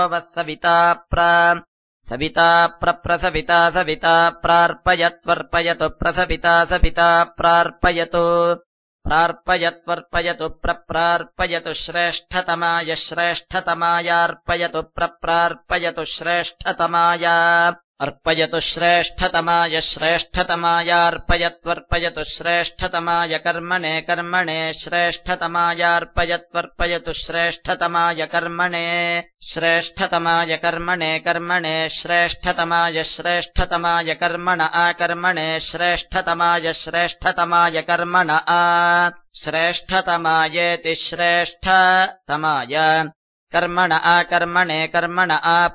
सविता प्रसविता सविता प्रार्पयत्वर्पयतु प्रसविता सविता प्रार्पयत्वर्पयतु प्रार्पयतु श्रेष्ठतमाय श्रेष्ठतमायार्पयतु प्रार्पयतु श्रेष्ठतमाय अर्पयतु श्रेष्ठतमाय श्रेष्ठतमायार्पयत्वर्पयतु श्रेष्ठतमाय कर्मणे कर्मणे श्रेष्ठतमायार्पयत्वर्पयतु श्रेष्ठतमाय कर्मणे श्रेष्ठतमाय कर्मणे कर्मणे श्रेष्ठतमाय श्रेष्ठतमाय कर्मण आकर्मणे श्रेष्ठतमाय श्रेष्ठतमाय कर्मण आ श्रेष्ठतमायेति श्रेष्ठतमाय कर्मण आकर्मणे कर्मण आ